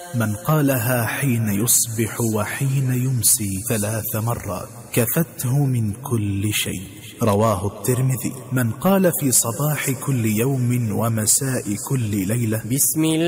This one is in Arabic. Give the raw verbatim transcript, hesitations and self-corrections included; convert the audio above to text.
من قالها حين يصبح وحين يمسي ثلاث مرات كفته من كل شيء. رواه الترمذي. من قال في صباح كل يوم ومساء كل ليلة: بسم الله